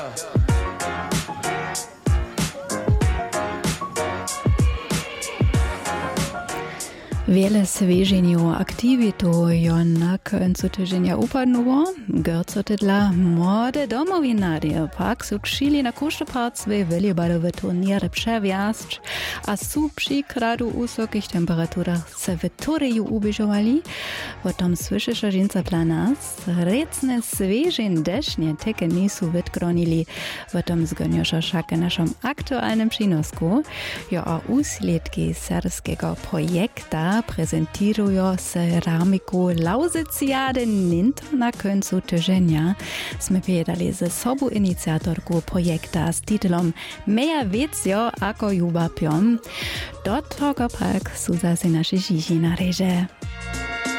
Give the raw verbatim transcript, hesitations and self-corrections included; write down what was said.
Wiele zwierzęciu aktivitu jon na końcu tygodnia upadło, gorco dla młode domowinarie pak su kšili na kusztoparctwie volejbalowe turniery przewiazć, a su przy kradu usokich temperaturach se w turnieju ubieżowali. O tom słyszysz żinca dla nas. Recne zwierzeń desznie teke nisu wytkronili. O tom zgoniosza szake naszym aktualnym przynosku. Jo a uslidki serskiego projekta prezentują ceramiku Lauzyciade Ninto na końcu tygodnia. Sme pojedali ze sobą inicjatorku projekta z titulom Mehr Wiedzio ako Jubapion. Do tego pak su zase nasze žiži na reže.